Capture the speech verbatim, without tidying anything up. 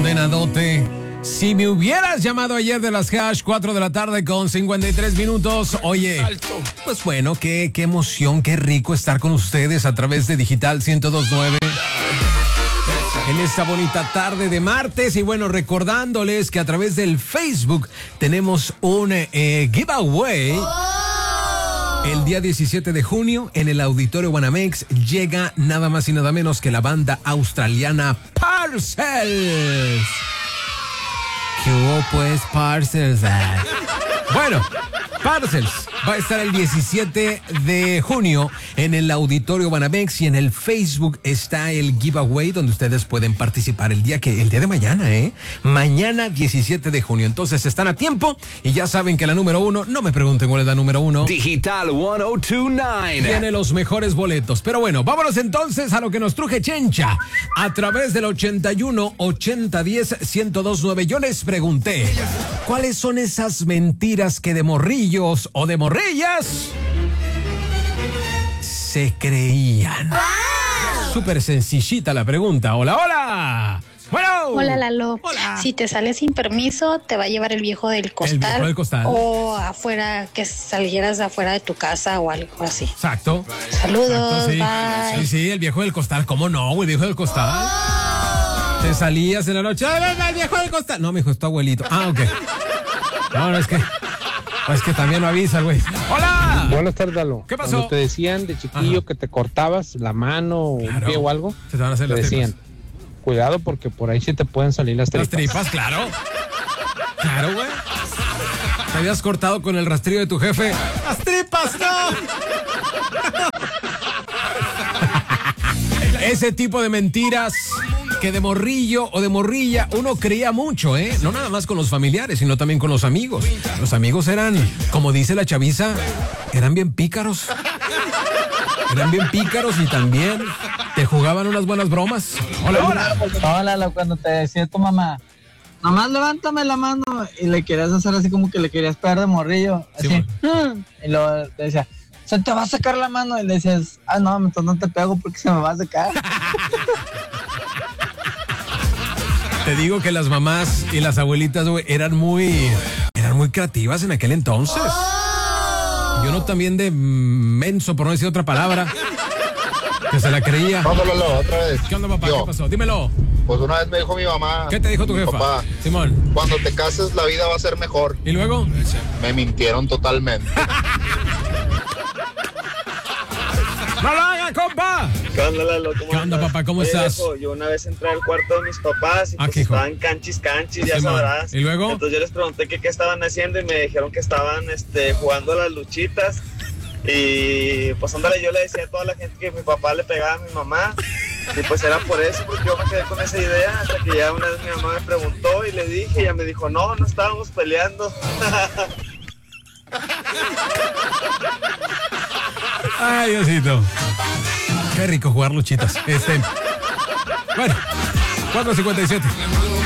condenadote. Si me hubieras llamado ayer de las hash, cuatro de la tarde con cincuenta y tres minutos. Oye, pues bueno, qué, qué emoción, qué rico estar con ustedes a través de Digital ciento dos punto nueve. En esta bonita tarde de martes. Y bueno, recordándoles que a través del Facebook tenemos un eh, giveaway. El día diecisiete de junio en el Auditorio Banamex llega nada más y nada menos que la banda australiana Parcels. ¿Qué hubo pues, Parcels? Bueno, Parcels va a estar el diecisiete de junio en el Auditorio Banamex y en el Facebook está el giveaway donde ustedes pueden participar el día que el día de mañana, ¿eh? Mañana diecisiete de junio. Entonces están a tiempo y ya saben que la número uno, no me pregunten cuál es la número uno. Digital ciento dos punto nueve. Tiene los mejores boletos. Pero bueno, vámonos entonces a lo que nos truje Chencha. A través del ochenta y uno, ochenta, diez, ciento dos punto nueve. Yo les pregunté, ¿cuáles son esas mentiras que de morrillos o de morrillas se creían? ¡Wow! Súper sencillita la pregunta. Hola, hola. Bueno. Hola, Lalo. Hola. Si te sales sin permiso, te va a llevar el viejo del costal. El viejo del costal. O afuera, que salieras de afuera de tu casa o algo así. Exacto. Saludos, Exacto, sí. bye. Sí, sí, el viejo del costal. ¿Cómo no, güey? El viejo del costal. Oh. Te salías en la noche. ¡Ay, venga, el viejo del costal! No, mijo, es tu abuelito. Ah, ok. No, no, es que... Es que también lo avisa, güey. ¡Hola! Buenas tardes, Lalo. ¿Qué pasó? Cuando te decían de chiquillo Ajá. que te cortabas la mano, claro, un pie o algo, se te van a hacer te las decían, tripas. Cuidado porque por ahí sí te pueden salir las tripas. Las tripas, claro. Claro, güey. Te habías cortado con el rastrillo de tu jefe. ¡Las tripas, no! Ese tipo de mentiras que de morrillo o de morrilla uno creía mucho, ¿eh? No nada más con los familiares, sino también con los amigos. Los amigos eran, como dice la chaviza, eran bien pícaros. Eran bien pícaros y también te jugaban unas buenas bromas. Hola, hola. Hola, cuando te decía tu mamá, nomás levántame la mano, y le querías hacer así como que le querías pegar de morrillo, así. Sí, bueno. Y luego te decía, se te va a sacar la mano, y le decías, ah, no, entonces no te pego porque se me va a secar. Te digo que las mamás y las abuelitas, güey, eran muy, eran muy creativas en aquel entonces. Y uno también de menso, por no decir otra palabra, que se la creía. Vámonos, otra vez. ¿Qué onda, papá? Yo. ¿Qué pasó? Dímelo. Pues una vez me dijo mi mamá. ¿Qué te dijo tu jefa? Papá, Simón. Cuando te cases la vida va a ser mejor. ¿Y luego? Me mintieron totalmente. ¡No lo haga, compa! ¿Qué onda, Lalo? ¿Cómo ¿Qué onda, andas? papá? ¿Cómo Oye, estás? Viejo, yo una vez entré al cuarto de mis papás y Ah, pues ¿qué hijo? estaban canchis, canchis, ya Sí, sabrás. ¿y luego? Entonces yo les pregunté que qué estaban haciendo y me dijeron que estaban este, jugando a las luchitas. Y pues ándale, yo le decía a toda la gente que mi papá le pegaba a mi mamá. Y pues era por eso, porque yo me quedé con esa idea. Hasta que ya una vez mi mamá me preguntó y le dije, y ella me dijo, no, no estábamos peleando. Ay, Diosito. Qué rico jugar luchitas. Este. Bueno, cuatro cincuenta y siete.